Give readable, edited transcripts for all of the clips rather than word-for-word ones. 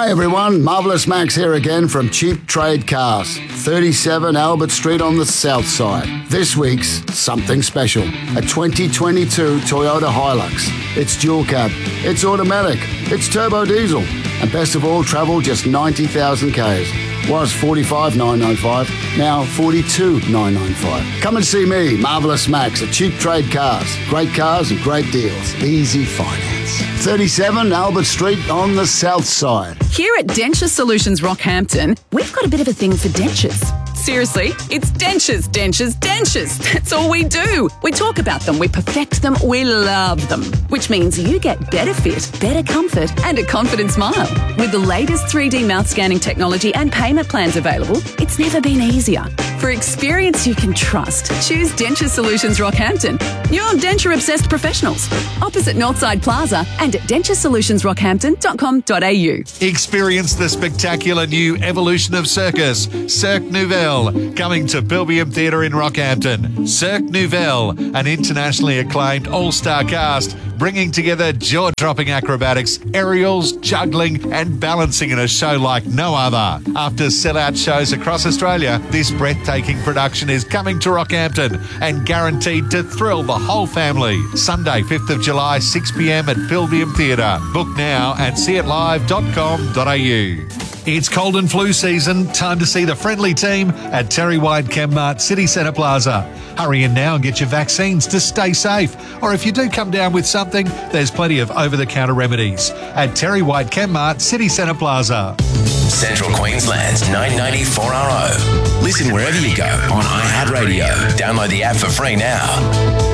Hi everyone, Marvellous Max here again from Cheap Trade Cars, 37 Albert Street on the south side. This week's something special, a 2022 Toyota Hilux. It's dual cab, it's automatic, it's turbo diesel, and best of all, travel just 90,000 Ks. Was $45,995, now $42,995. Come and see me, Marvellous Max, at Cheap Trade Cars. Great cars and great deals. Easy finance. 37 Albert Street on the south side. Here at Denture Solutions Rockhampton, we've got a bit of a thing for dentures. Seriously, it's dentures, dentures, dentures. That's all we do. We talk about them, we perfect them, we love them. Which means you get better fit, better comfort, and a confident smile. With the latest 3D mouth scanning technology and payment plans available, it's never been easier. For experience you can trust, choose Denture Solutions Rockhampton. You're denture-obsessed professionals. Opposite Northside Plaza and at denturesolutionsrockhampton.com.au. Experience the spectacular new evolution of circus, Cirque Nouvelle, coming to Pilbeam Theatre in Rockhampton. Cirque Nouvelle, an internationally acclaimed all-star cast, bringing together jaw-dropping acrobatics, aerials, juggling and balancing in a show like no other. After sell-out shows across Australia, this breathtaking production is coming to Rockhampton and guaranteed to thrill the whole family. Sunday, 5th of July, 6 p.m. at Pilbeam Theatre. Book now at seeitlive.com.au. It's cold and flu season. Time to see the friendly team at Terry White Chemmart City Centre Plaza. Hurry in now and get your vaccines to stay safe. Or if you do come down with something, there's plenty of over-the-counter remedies at Terry White Chemmart City Centre Plaza. Central Queensland's 994RO. Listen wherever you go on iHeartRadio. Download the app for free now.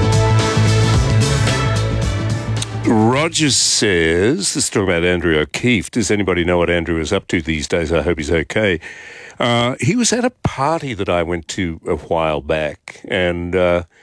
Roger says, this is talking about Andrew O'Keefe. Does anybody know what Andrew is up to these days? I hope he's okay. He was at a party that I went to a while back, and,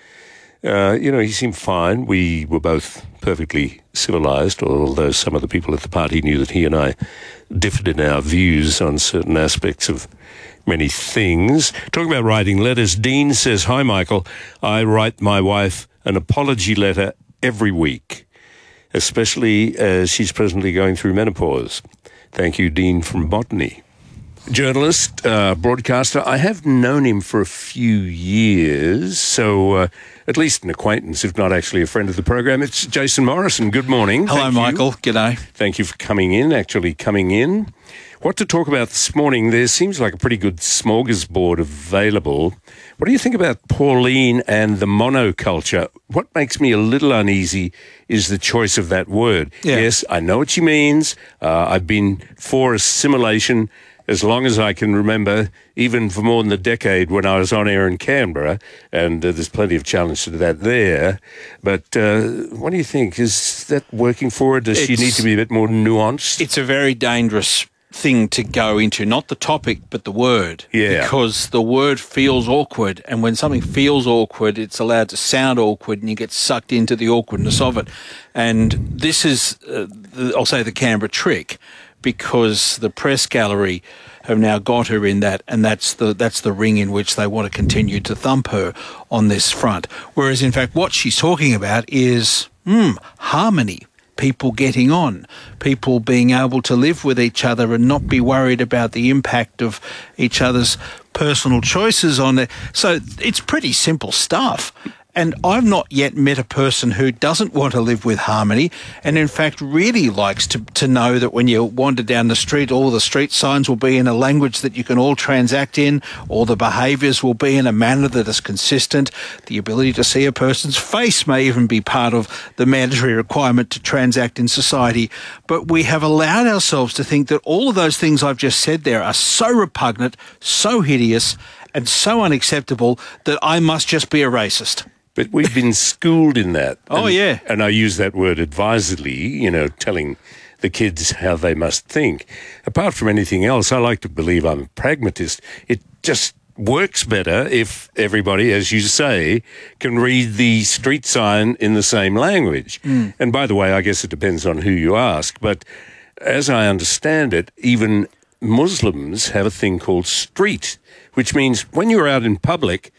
he seemed fine. We were both perfectly civilized, although some of the people at the party knew that he and I differed in our views on certain aspects of many things. Talking about writing letters, Dean says, "Hi, Michael. I write my wife an apology letter every week, especially as she's presently going through menopause. Thank you, Dean from Botany." Journalist, broadcaster. I have known him for a few years, so at least an acquaintance, if not actually a friend of the program. It's Jason Morrison. Good morning. Hello, Michael. G'day. Thank you for coming in. What to talk about this morning? There seems like a pretty good smorgasbord available. What do you think about Pauline and the monoculture? What makes me a little uneasy is the choice of that word. Yeah. Yes, I know what she means. I've been for assimilation as long as I can remember, even for more than a decade when I was on air in Canberra, and there's plenty of challenge to that there. But what do you think? Is that working for her? Does she need to be a bit more nuanced? It's a very dangerous thing to go into, not the topic, but the word. Yeah. Because the word feels awkward, and when something feels awkward, it's allowed to sound awkward, and you get sucked into the awkwardness of it. And this is, I'll say, the Canberra trick, because the press gallery have now got her in that, and that's the ring in which they want to continue to thump her on this front. Whereas, in fact, what she's talking about is harmony. People getting on, people being able to live with each other and not be worried about the impact of each other's personal choices on it. So it's pretty simple stuff. And I've not yet met a person who doesn't want to live with harmony and, in fact, really likes to know that when you wander down the street, all the street signs will be in a language that you can all transact in, all the behaviours will be in a manner that is consistent. The ability to see a person's face may even be part of the mandatory requirement to transact in society. But we have allowed ourselves to think that all of those things I've just said there are so repugnant, so hideous and so unacceptable that I must just be a racist. But we've been schooled in that. Oh, yeah. And I use that word advisedly, telling the kids how they must think. Apart from anything else, I like to believe I'm a pragmatist. It just works better if everybody, as you say, can read the street sign in the same language. And by the way, I guess it depends on who you ask. But as I understand it, even Muslims have a thing called street, which means when you're out in public,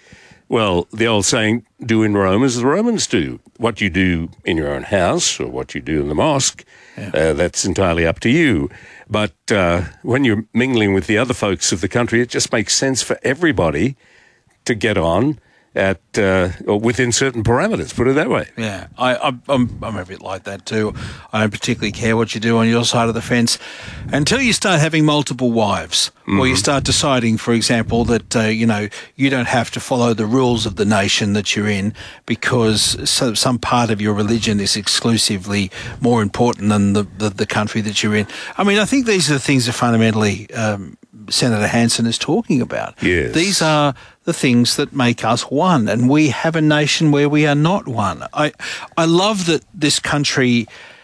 Well, the old saying, do in Rome as the Romans do. What you do in your own house or what you do in the mosque, that's entirely up to you. But when you're mingling with the other folks of the country, it just makes sense for everybody to get on at or within certain parameters, put it that way. Yeah, I'm a bit like that too. I don't particularly care what you do on your side of the fence until you start having multiple wives, or you start deciding, for example, that you don't have to follow the rules of the nation that you're in because some part of your religion is exclusively more important than the country that you're in. I mean, I think these are the things that fundamentally Senator Hanson is talking about. Yes. These are the things that make us one, and we have a nation where we are not one. I love that this country,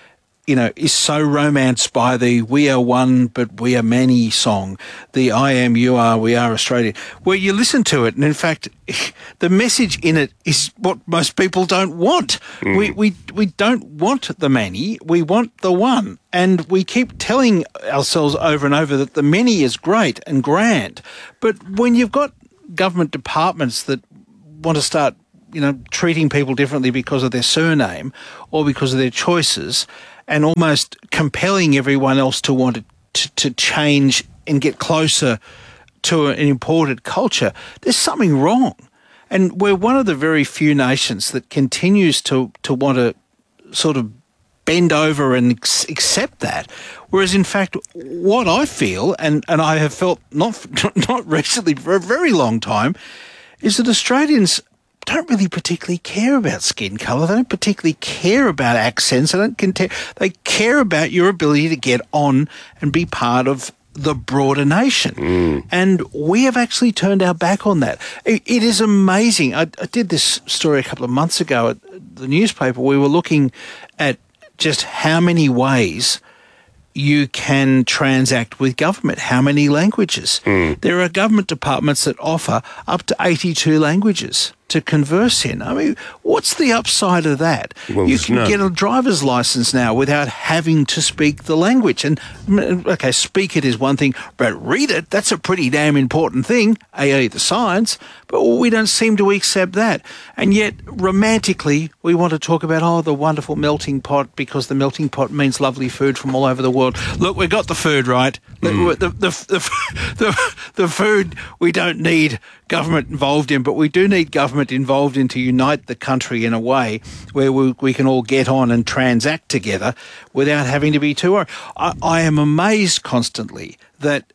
is so romanced by the "we are one but we are many" song, the "I am, you are, we are Australia," where you listen to it, and in fact, the message in it is what most people don't want. We don't want the many, we want the one, and we keep telling ourselves over and over that the many is great and grand, but when you've got government departments that want to start, treating people differently because of their surname or because of their choices, and almost compelling everyone else to want to change and get closer to an imported culture, there's something wrong. And we're one of the very few nations that continues to want to sort of bend over and accept that. Whereas, in fact, what I feel, and I have felt not recently, for a very long time, is that Australians don't really particularly care about skin colour. They don't particularly care about accents. They care about your ability to get on and be part of the broader nation. And we have actually turned our back on that. It is amazing. I did this story a couple of months ago at the newspaper. We were looking at just how many ways you can transact with government, how many languages. There are government departments that offer up to 82 languages to converse in. I mean, what's the upside of that? Well, you can get a driver's license now without having to speak the language. And, okay, speak it is one thing, but read it, that's a pretty damn important thing, i.e. the science, but we don't seem to accept that. And yet, romantically, we want to talk about, the wonderful melting pot, because the melting pot means lovely food from all over the world. Look, we got the food, right? The food we don't need government involved in, but we do need government involved in to unite the country in a way where we can all get on and transact together without having to be too worried. I am amazed constantly that,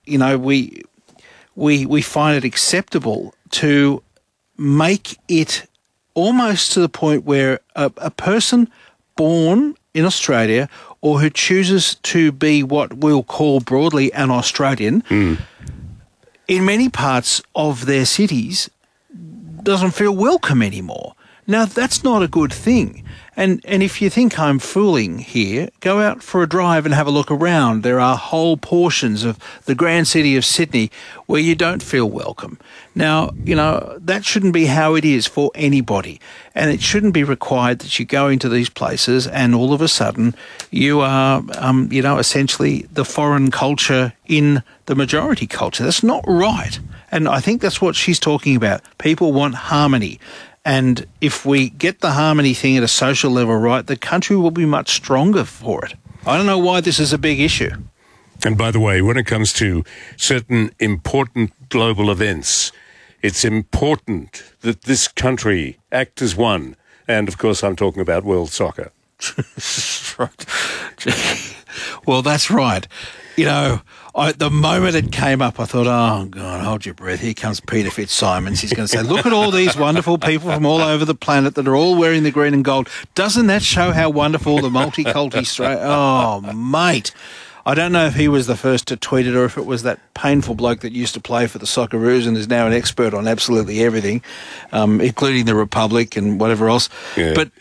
we find it acceptable to make it almost to the point where a person born in Australia or who chooses to be what we'll call broadly an Australian in many parts of their cities doesn't feel welcome anymore. Now, that's not a good thing. And if you think I'm fooling here, go out for a drive and have a look around. There are whole portions of the grand city of Sydney where you don't feel welcome. Now, that shouldn't be how it is for anybody. And it shouldn't be required that you go into these places and all of a sudden you are, essentially the foreign culture in the majority culture. That's not right. And I think that's what she's talking about. People want harmony. And if we get the harmony thing at a social level right, the country will be much stronger for it. I don't know why this is a big issue. And by the way, when it comes to certain important global events, it's important that this country act as one. And, of course, I'm talking about world soccer. Right. Well, that's right. The moment it came up, I thought, oh, God, hold your breath. Here comes Peter Fitzsimons. He's going to say, look at all these wonderful people from all over the planet that are all wearing the green and gold. Doesn't that show how wonderful the multicultural Australia? Oh, mate. I don't know if he was the first to tweet it or if it was that painful bloke that used to play for the Socceroos and is now an expert on absolutely everything, including the Republic and whatever else. Yeah. But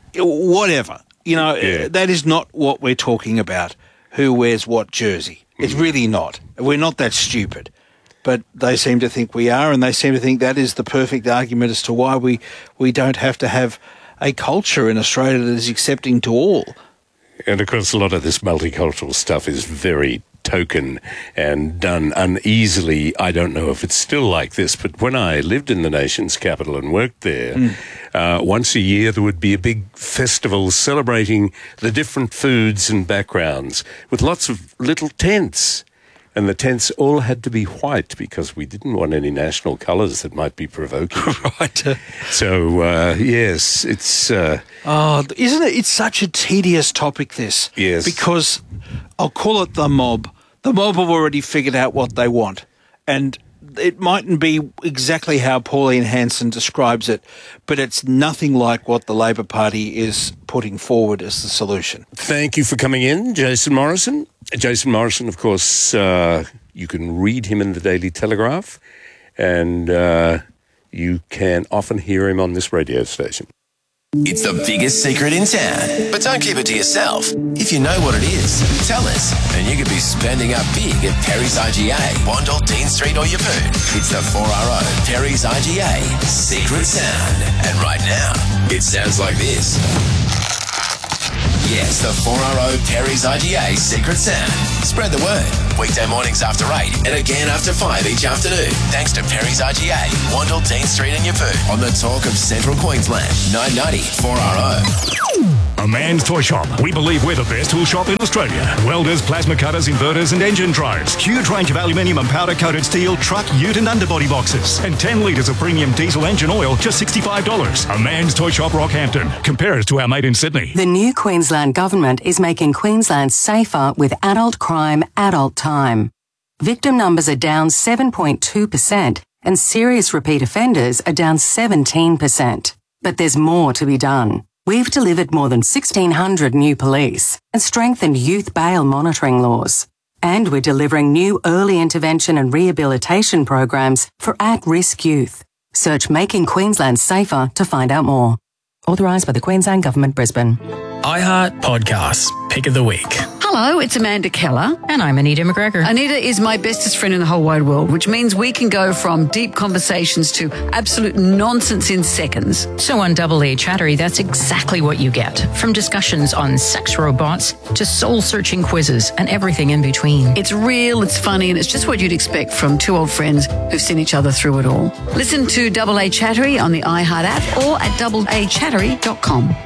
that is not what we're talking about, who wears what jersey. It's really not. We're not that stupid. But they seem to think we are, and they seem to think that is the perfect argument as to why we don't have to have a culture in Australia that is accepting to all. And, of course, a lot of this multicultural stuff is very token and done uneasily. I don't know if it's still like this, but when I lived in the nation's capital and worked there, once a year there would be a big festival celebrating the different foods and backgrounds with lots of little tents. And the tents all had to be white because we didn't want any national colours that might be provoking. Right. So, yes, it's... isn't it? It's such a tedious topic, this. Yes. Because I'll call it the mob. The mob have already figured out what they want. And it mightn't be exactly how Pauline Hanson describes it, but it's nothing like what the Labor Party is putting forward as the solution. Thank you for coming in, Jason Morrison. Jason Morrison, of course, you can read him in the Daily Telegraph, and you can often hear him on this radio station. It's the biggest secret in town. But don't keep it to yourself. If you know what it is, tell us. And you could be spending up big at Perry's IGA, Wandle, Dean Street or Yeppoon. It's the 4RO Perry's IGA Secret Sound. And right now, it sounds like this. Yes, the 4RO Perry's IGA Secret Sound. Spread the word. Weekday mornings after 8 and again after 5 each afternoon. Thanks to Perry's IGA, Wandle, Dean Street and Yeppoon. On the talk of Central Queensland, 990 4RO. A Man's Toy Shop. We believe we're the best tool shop in Australia. Welders, plasma cutters, inverters and engine drives. Huge range of aluminium and powder-coated steel, truck, ute and underbody boxes. And 10 litres of premium diesel engine oil, just $65. A Man's Toy Shop, Rockhampton. Compare us to our mate in Sydney. The new Queensland Government is making Queensland safer with adult crime, adult time. Victim numbers are down 7.2% and serious repeat offenders are down 17%. But there's more to be done. We've delivered more than 1,600 new police and strengthened youth bail monitoring laws. And we're delivering new early intervention and rehabilitation programs for at-risk youth. Search Making Queensland Safer to find out more. Authorised by the Queensland Government, Brisbane. iHeart Podcasts, Pick of the Week. Hello, it's Amanda Keller. And I'm Anita McGregor. Anita is my bestest friend in the whole wide world, which means we can go from deep conversations to absolute nonsense in seconds. So on Double A Chattery, that's exactly what you get. From discussions on sex robots to soul-searching quizzes and everything in between. It's real, it's funny, and it's just what you'd expect from two old friends who've seen each other through it all. Listen to Double A Chattery on the iHeart app or at doubleachattery.com.